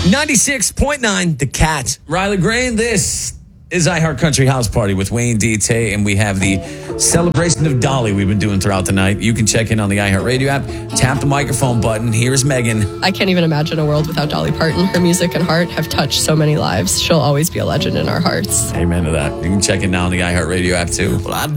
96.9 The Cat. Riley Green, this is iHeart Country House Party with Wayne D. Tay, and we have the celebration of Dolly we've been doing throughout the night. You can check in on the iHeart Radio app, tap the microphone button. Here's Megan. I can't even imagine a world without Dolly Parton. Her music and heart have touched so many lives. She'll always be a legend in our hearts. Amen to that. You can check in now on the iHeart Radio app too. Well,